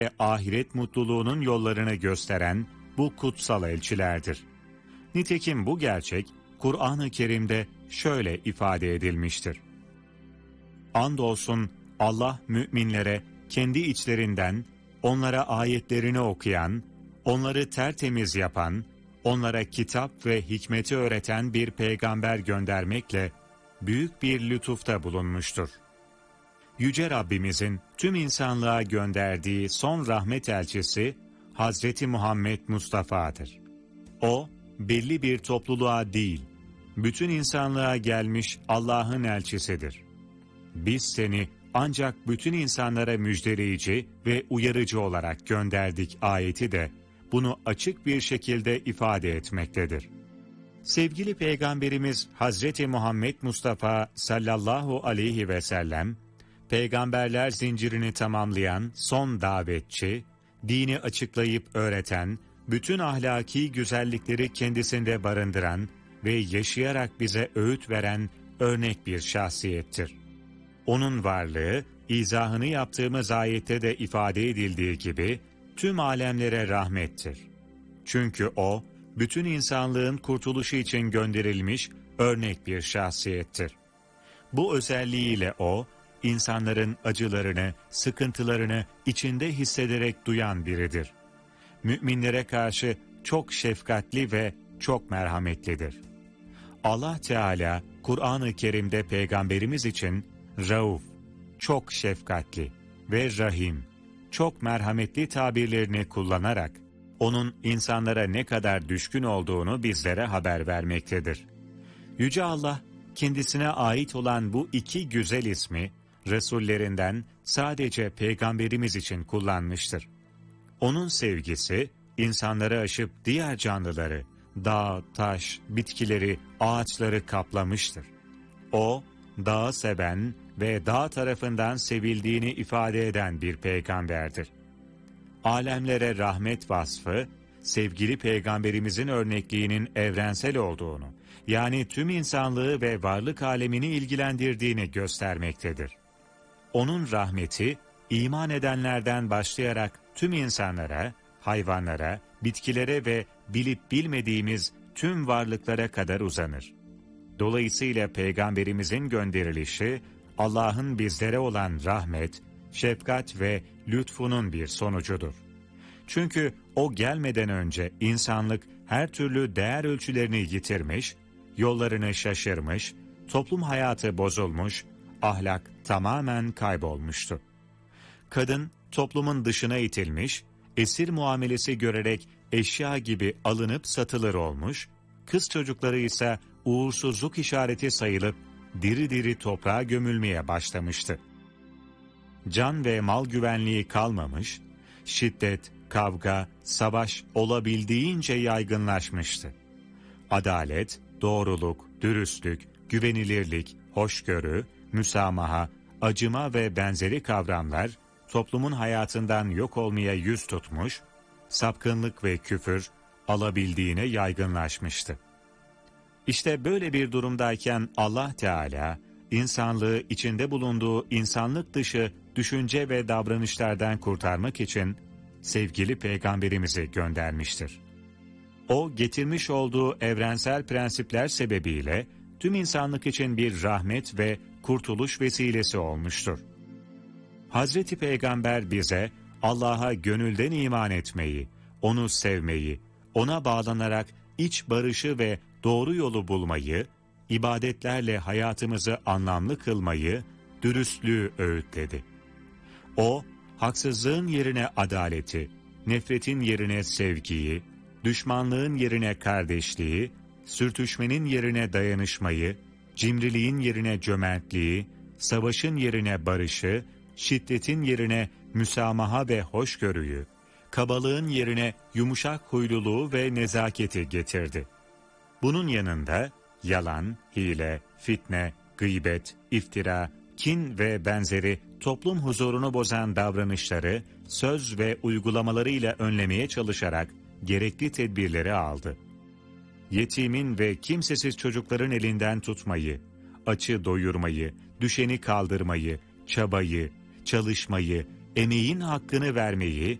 ve ahiret mutluluğunun yollarını gösteren bu kutsal elçilerdir. Nitekim bu gerçek Kur'an-ı Kerim'de şöyle ifade edilmiştir. Andolsun Allah müminlere kendi içlerinden onlara ayetlerini okuyan, onları tertemiz yapan, onlara kitap ve hikmeti öğreten bir peygamber göndermekle büyük bir lütufta bulunmuştur. Yüce Rabbimizin tüm insanlığa gönderdiği son rahmet elçisi Hazreti Muhammed Mustafa'dır. O, belli bir topluluğa değil, bütün insanlığa gelmiş Allah'ın elçisidir. Biz seni ancak bütün insanlara müjdeleyici ve uyarıcı olarak gönderdik ayeti de bunu açık bir şekilde ifade etmektedir. Sevgili Peygamberimiz Hazreti Muhammed Mustafa sallallahu aleyhi ve sellem, peygamberler zincirini tamamlayan son davetçi, dini açıklayıp öğreten, bütün ahlaki güzellikleri kendisinde barındıran ve yaşayarak bize öğüt veren örnek bir şahsiyettir. Onun varlığı, izahını yaptığımız ayette de ifade edildiği gibi, tüm alemlere rahmettir. Çünkü o, bütün insanlığın kurtuluşu için gönderilmiş örnek bir şahsiyettir. Bu özelliğiyle o, insanların acılarını, sıkıntılarını içinde hissederek duyan biridir. Müminlere karşı çok şefkatli ve çok merhametlidir. Allah Teala, Kur'an-ı Kerim'de Peygamberimiz için Rauf, çok şefkatli ve Rahim, çok merhametli tabirlerini kullanarak, onun insanlara ne kadar düşkün olduğunu bizlere haber vermektedir. Yüce Allah, kendisine ait olan bu iki güzel ismi, Resullerinden sadece Peygamberimiz için kullanmıştır. Onun sevgisi, insanları aşıp diğer canlıları, dağ, taş, bitkileri, ağaçları kaplamıştır. O, dağı seven ve dağ tarafından sevildiğini ifade eden bir peygamberdir. Alemlere rahmet vasfı, sevgili peygamberimizin örnekliğinin evrensel olduğunu, yani tüm insanlığı ve varlık alemini ilgilendirdiğini göstermektedir. Onun rahmeti, iman edenlerden başlayarak tüm insanlara, hayvanlara, bitkilere ve bilip bilmediğimiz tüm varlıklara kadar uzanır. Dolayısıyla Peygamberimizin gönderilişi, Allah'ın bizlere olan rahmet, şefkat ve lütfunun bir sonucudur. Çünkü o gelmeden önce insanlık her türlü değer ölçülerini yitirmiş, yollarını şaşırmış, toplum hayatı bozulmuş, ahlak tamamen kaybolmuştu. Kadın toplumun dışına itilmiş, esir muamelesi görerek eşya gibi alınıp satılır olmuş, kız çocukları ise uğursuzluk işareti sayılıp diri diri toprağa gömülmeye başlamıştı. Can ve mal güvenliği kalmamış, şiddet, kavga, savaş olabildiğince yaygınlaşmıştı. Adalet, doğruluk, dürüstlük, güvenilirlik, hoşgörü, müsamaha, acıma ve benzeri kavramlar toplumun hayatından yok olmaya yüz tutmuş, sapkınlık ve küfür alabildiğine yaygınlaşmıştı. İşte böyle bir durumdayken Allah Teala, insanlığı içinde bulunduğu insanlık dışı düşünce ve davranışlardan kurtarmak için sevgili peygamberimizi göndermiştir. O, getirmiş olduğu evrensel prensipler sebebiyle tüm insanlık için bir rahmet ve kurtuluş vesilesi olmuştur. Hazreti Peygamber bize Allah'a gönülden iman etmeyi, onu sevmeyi, ona bağlanarak iç barışı ve doğru yolu bulmayı, ibadetlerle hayatımızı anlamlı kılmayı, dürüstlüğü öğütledi. O, haksızlığın yerine adaleti, nefretin yerine sevgiyi, düşmanlığın yerine kardeşliği, sürtüşmenin yerine dayanışmayı, cimriliğin yerine cömertliği, savaşın yerine barışı, şiddetin yerine müsamaha ve hoşgörüyü, kabalığın yerine yumuşak huyluluğu ve nezaketi getirdi. Bunun yanında yalan, hile, fitne, gıybet, iftira, kin ve benzeri toplum huzurunu bozan davranışları söz ve uygulamalarıyla önlemeye çalışarak gerekli tedbirleri aldı. Yetimin ve kimsesiz çocukların elinden tutmayı, açı doyurmayı, düşeni kaldırmayı, çabayı, çalışmayı, emeğin hakkını vermeyi,